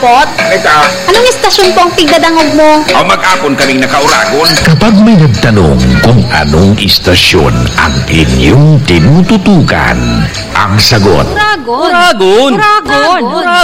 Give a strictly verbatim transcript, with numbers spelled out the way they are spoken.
Apot? Eka, Anong istasyon po ang pigdadangog mo? o mag-apon kaming nakauragon. Kapag may nagtanong kung anong istasyon ang inyong tinututukan, ang sagot, Uragon. Uragon. Uragon. Uragon.